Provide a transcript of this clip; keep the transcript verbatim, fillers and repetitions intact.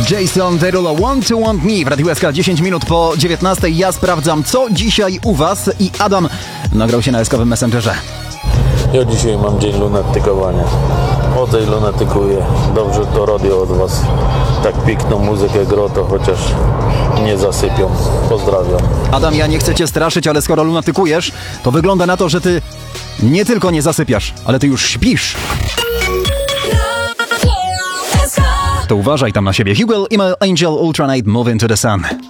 Jason Derulo, Want to Want Me w Radiu S K, dziesięć minut po dziewiętnastej. Ja sprawdzam, co dzisiaj u was, i Adam nagrał się na S K-owym Messengerze. Ja dzisiaj mam dzień lunatykowania. Chodzę i lunatykuję. Dobrze to radio od was tak piękną muzykę gro, to chociaż nie zasypią. Pozdrawiam. Adam, ja nie chcę cię straszyć, ale skoro lunatykujesz, to wygląda na to, że ty nie tylko nie zasypiasz, ale ty już śpisz. To uważaj tam na siebie. Hugo, Email, Angel, Ultranite, Move Into the Sun.